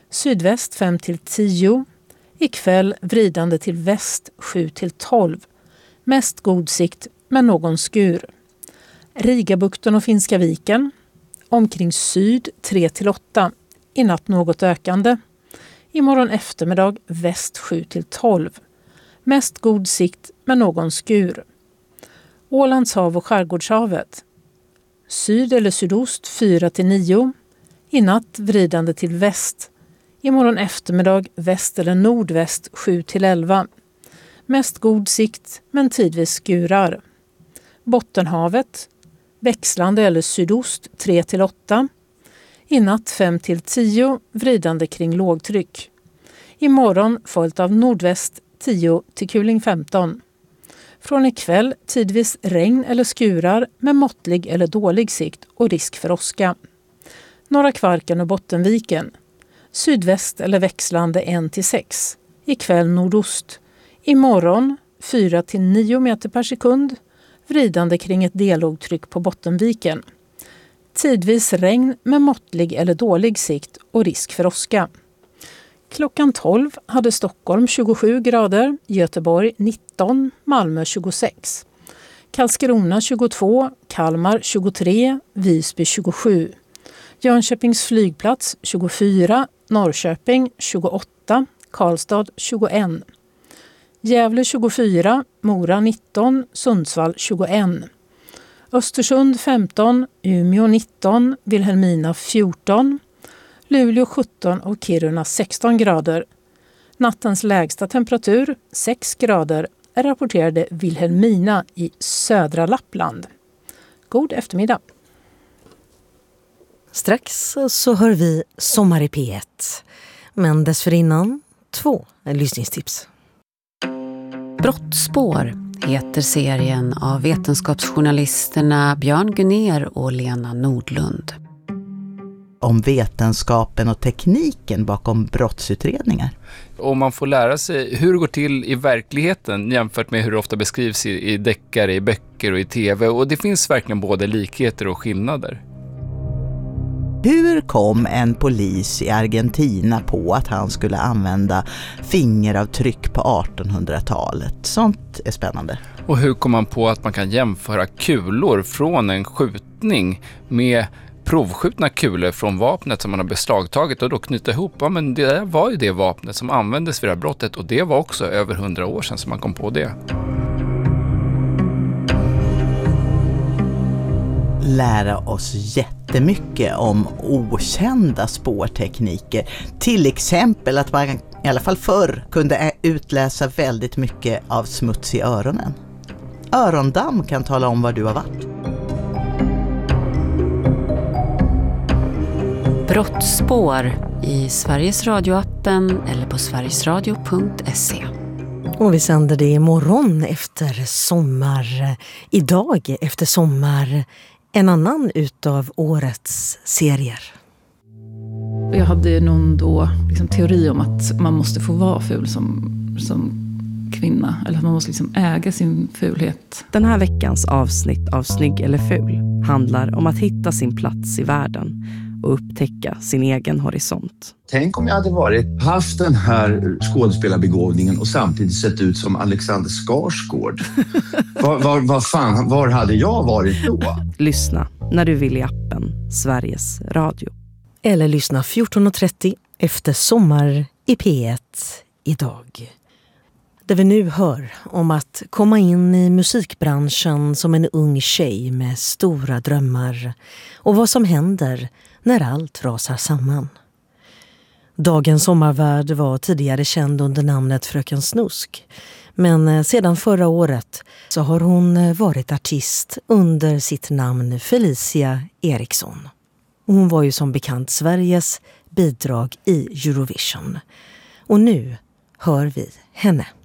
Sydväst 5-10. Ikväll vridande till väst 7-12. Mest god sikt med någon skur. Rigabukten och Finska viken. Omkring syd 3-8. I natt något ökande. Imorgon eftermiddag väst 7-12. Mest god sikt med någon skur. Ålands hav och Skärgårdshavet. Syd eller sydost 4-9. I natt vridande till väst. Imorgon eftermiddag väst eller nordväst 7-11. Mest god sikt men tidvis skurar. Bottenhavet. Växlande eller sydost 3-8. I natt 5-10 vridande kring lågtryck. Imorgon följt av nordväst 10 till kuling 15. Från ikväll tidvis regn eller skurar med måttlig eller dålig sikt och risk för åska. Norra Kvarken och Bottenviken. Sydväst eller växlande 1-6. Ikväll nordost. Imorgon 4-9 meter per sekund. Vridande kring ett dellågtryck på Bottenviken. Tidvis regn med måttlig eller dålig sikt och risk för åska. Klockan 12 hade Stockholm 27 grader, Göteborg 19, Malmö 26. Karlskrona 22, Kalmar 23, Visby 27. Jönköpings flygplats 24, Norrköping 28, Karlstad 21. Gävle 24, Mora 19, Sundsvall 21. Östersund 15, Umeå 19, Vilhelmina 14, Luleå 17 och Kiruna 16 grader. Nattens lägsta temperatur 6 grader är rapporterade Vilhelmina i södra Lappland. God eftermiddag. Strax så hör vi Sommar i P1. Men dessförinnan 2 lyssningstips. Brottspår heter serien av vetenskapsjournalisterna Björn Gunnér och Lena Nordlund. Om vetenskapen och tekniken bakom brottsutredningar. Och man får lära sig hur det går till i verkligheten jämfört med hur det ofta beskrivs i deckare, i böcker och i tv. Och det finns verkligen både likheter och skillnader. Hur kom en polis i Argentina på att han skulle använda fingeravtryck på 1800-talet? Sånt är spännande. Och hur kom man på att man kan jämföra kulor från en skjutning med provskjutna kulor från vapnet som man har beslagtagit och då knyta ihop, ja men det där var ju det vapnet som användes vid det här brottet och det var också över 100 år sedan som man kom på det. Lära oss jättemycket om okända spårtekniker. Till exempel att man i alla fall förr kunde utläsa väldigt mycket av smuts i öronen. Örondamm kan tala om var du har varit. Brottspår i Sveriges radioappen eller på sverigesradio.se. Och vi sänder det imorgon efter sommar. Idag efter sommar en annan utav årets serier. Jag hade någon då teori om att man måste få vara ful som kvinna. Eller att man måste äga sin fulhet. Den här veckans avsnitt av Snygg eller ful handlar om att hitta sin plats i världen och upptäcka sin egen horisont. Tänk om jag hade haft den här skådespelarbegåvningen och samtidigt sett ut som Alexander Skarsgård. Var hade jag varit då? Lyssna när du vill i appen Sveriges Radio. Eller lyssna 14.30 efter sommar i P1 idag. Där vi nu hör om att komma in i musikbranschen som en ung tjej med stora drömmar och vad som händer när allt rasar samman. Dagens sommarvärd var tidigare känd under namnet Fröken Snusk, men sedan förra året så har hon varit artist under sitt namn Felicia Eriksson. Hon var ju som bekant Sveriges bidrag i Eurovision. Och nu hör vi henne.